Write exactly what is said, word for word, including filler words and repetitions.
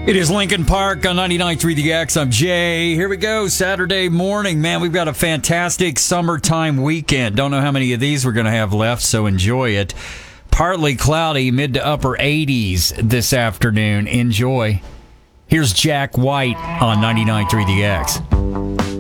It is Lincoln Park on ninety-nine point three The X. I'm Jay. Here we go. Saturday morning. Man, we've got a fantastic summertime weekend. Don't know how many of these we're going to have left, so enjoy it. Partly cloudy, mid to upper eighties this afternoon. Enjoy. Here's Jack White on ninety-nine point three The X.